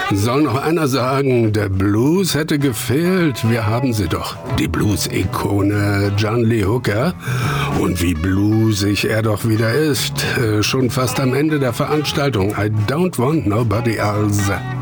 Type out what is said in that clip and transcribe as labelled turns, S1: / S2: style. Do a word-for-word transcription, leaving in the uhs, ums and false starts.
S1: Soll noch einer sagen, der Blues hätte gefehlt? Wir haben sie doch. Die Blues-Ikone John Lee Hooker. Und wie bluesig er doch wieder ist. Äh, schon fast am Ende der Veranstaltung. I don't want nobody else.